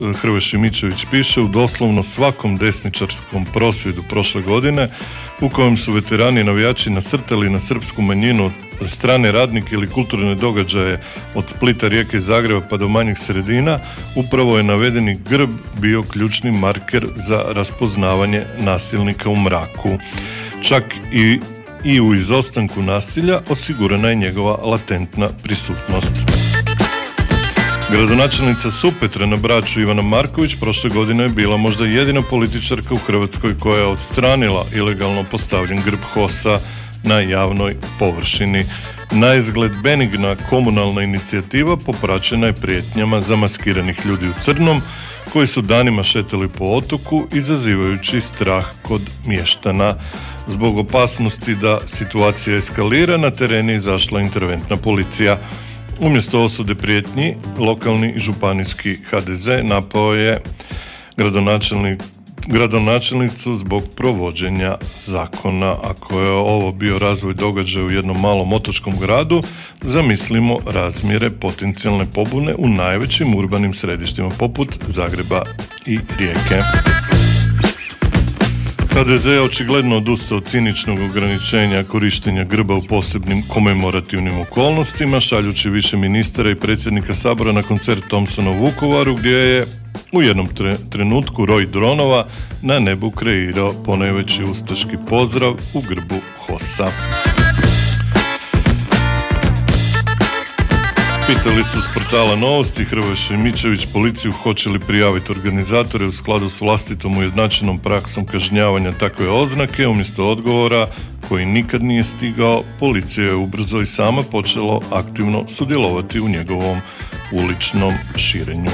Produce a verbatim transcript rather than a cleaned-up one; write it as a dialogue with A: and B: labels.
A: Hrvoje Šimičević piše, u doslovno svakom desničarskom prosvjedu prošle godine u kojem su veterani navijači nasrtali na srpsku manjinu, strane radnike ili kulturne događaje od Splita, Rijeke i Zagreba pa do manjih sredina, upravo je navedeni grb bio ključni marker za raspoznavanje nasilnika u mraku. Čak i, i u izostanku nasilja osigurana je njegova latentna prisutnost. Gradonačelnica Supetra na Braču Ivana Marković prošle godine je bila možda jedina političarka u Hrvatskoj koja je odstranila ilegalno postavljen grb H O S-a na javnoj površini. Naizgled benigna komunalna inicijativa popraćena je prijetnjama zamaskiranih ljudi u crnom koji su danima šetali po otoku izazivajući strah kod mještana. Zbog opasnosti da situacija eskalira na teren je izašla interventna policija. Umjesto osude prijetnji, lokalni i županijski H D Z napao je gradonačelnik, gradonačelnicu zbog provođenja zakona. Ako je ovo bio razvoj događaja u jednom malom otočkom gradu, zamislimo razmjere potencijalne pobune u najvećim urbanim središtima poput Zagreba i Rijeke. H D Z je očigledno odustao od ciničnog ograničenja korištenja grba u posebnim komemorativnim okolnostima, šaljući više ministara i predsjednika Sabora na koncert Thompsona u Vukovaru, gdje je u jednom tre- trenutku roj dronova na nebu kreirao ponajveći ustaški pozdrav u grbu H O S-a. Pitali su s portala Novosti Hrvoje Šimičević policiju hoće li prijaviti organizatore u skladu s vlastitom ujednačenom praksom kažnjavanja takve oznake. Umjesto odgovora koji nikad nije stigao, policija je ubrzo i sama počela aktivno sudjelovati u njegovom uličnom širenju.